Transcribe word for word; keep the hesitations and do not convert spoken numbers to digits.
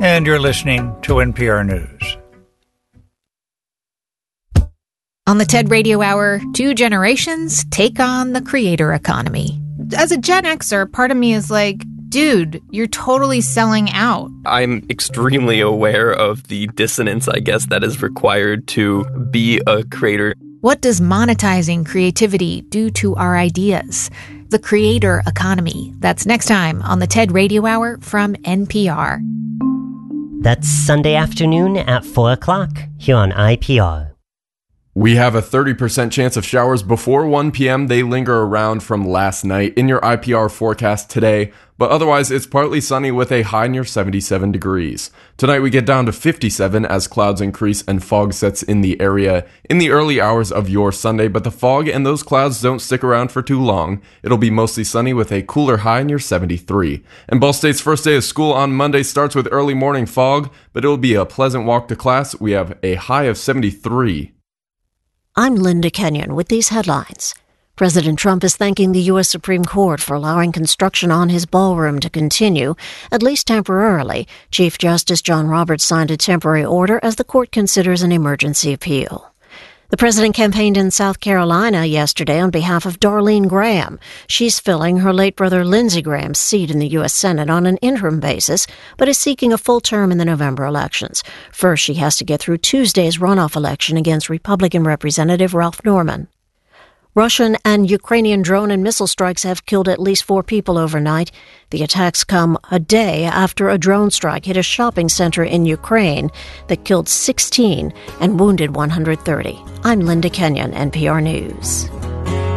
And you're listening to N P R News. On the TED Radio Hour, two generations take on the creator economy. As a Gen Xer, part of me is like, dude, you're totally selling out. I'm extremely aware of the dissonance, I guess, that is required to be a creator. What does monetizing creativity do to our ideas? The creator economy. That's next time on the TED Radio Hour from N P R. That's Sunday afternoon at four o'clock here on I P R. We have a thirty percent chance of showers before one p.m. They linger around from last night in your I P R forecast today, but otherwise it's partly sunny with a high near seventy-seven degrees. Tonight we get down to fifty-seven as clouds increase and fog sets in the area in the early hours of your Sunday, but the fog and those clouds don't stick around for too long. It'll be mostly sunny with a cooler high near seventy-three. And Ball State's first day of school on Monday starts with early morning fog, but it'll be a pleasant walk to class. We have a high of seventy-three. I'm Linda Kenyon with these headlines. President Trump is thanking the U S Supreme Court for allowing construction on his ballroom to continue, at least temporarily. Chief Justice John Roberts signed a temporary order as the court considers an emergency appeal. The president campaigned in South Carolina yesterday on behalf of Darlene Graham. She's filling her late brother Lindsey Graham's seat in the U S Senate on an interim basis, but is seeking a full term in the November elections. First, she has to get through Tuesday's runoff election against Republican Representative Ralph Norman. Russian and Ukrainian drone and missile strikes have killed at least four people overnight. The attacks come a day after a drone strike hit a shopping center in Ukraine that killed sixteen and wounded one hundred thirty. I'm Linda Kenyon, N P R News.